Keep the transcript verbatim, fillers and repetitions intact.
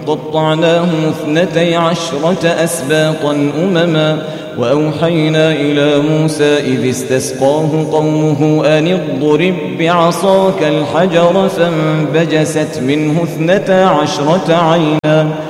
قطعناهم اثنتي عشرة أسباطا أمما وأوحينا إلى موسى إذ استسقاه قومه أن اضرب بعصاك الحجر فانبجست منه اثنتا عشرة عينا